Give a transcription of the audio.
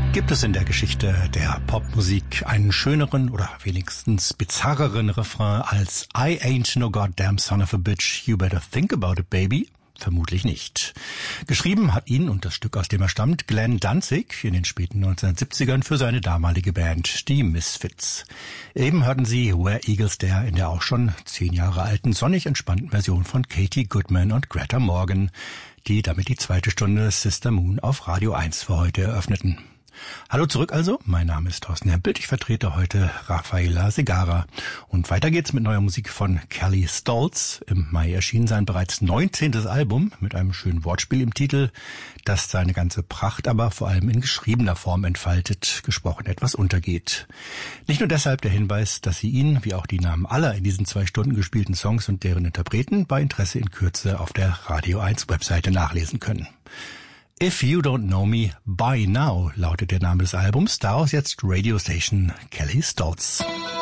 Gibt es in der Geschichte der Popmusik einen schöneren oder wenigstens bizarreren Refrain als I ain't no goddamn son of a bitch, you better think about it, baby? Vermutlich nicht. Geschrieben hat ihn und das Stück, aus dem er stammt, Glenn Danzig in den späten 1970ern für seine damalige Band, die Misfits. Eben hörten Sie Where Eagles Dare in der auch schon 10 Jahre alten, sonnig entspannten Version von Katie Goodman und Greta Morgan, die damit die zweite Stunde Sister Moon auf Radio 1 für heute eröffneten. Hallo zurück also, mein Name ist Thorsten Hempelt, ich vertrete heute Rafaela Segarra. Und weiter geht's mit neuer Musik von Kelly Stoltz. Im Mai erschien sein bereits 19. Album mit einem schönen Wortspiel im Titel, das seine ganze Pracht aber vor allem in geschriebener Form entfaltet, gesprochen etwas untergeht. Nicht nur deshalb der Hinweis, dass Sie ihn, wie auch die Namen aller in diesen 2 Stunden gespielten Songs und deren Interpreten, bei Interesse in Kürze auf der Radio 1 Webseite nachlesen können. If You Don't Know Me By Now lautet der Name des Albums, daraus jetzt Radio Station Kelly Stoltz.